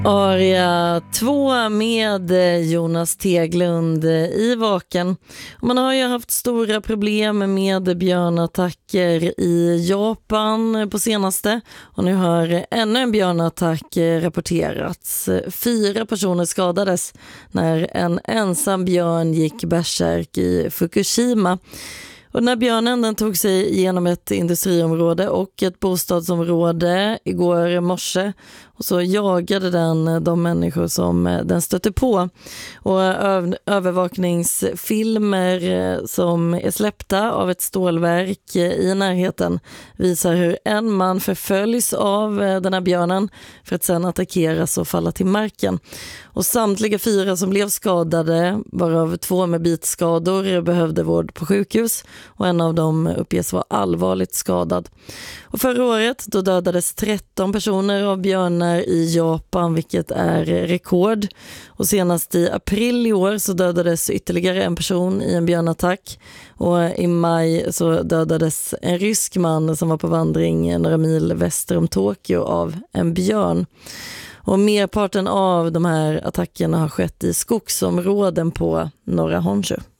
Aria 2 med Jonas Teglund i Vaken. Man har ju haft stora problem med björnattacker i Japan på senaste, och nu har ännu en björnattack rapporterats. 4 personer skadades när en ensam björn gick bärsärk i Fukushima. Och den här björnen den tog sig igenom ett industriområde och ett bostadsområde igår morse, och så jagade den de människor som den stötte på. Och övervakningsfilmer som är släppta av ett stålverk i närheten visar hur en man förföljs av den här björnen för att sedan attackeras och falla till marken. Och samtliga 4 som blev skadade, varav 2 med bitskador, behövde vård på sjukhus, och en av dem uppges vara allvarligt skadad. Och förra året då dödades 13 personer av björnar i Japan, vilket är rekord. Och senast i april i år så dödades ytterligare en person i en björnattack. Och i maj så dödades en rysk man som var på vandring några mil väster om Tokyo av en björn. Och merparten av de här attackerna har skett i skogsområden på norra Honshu.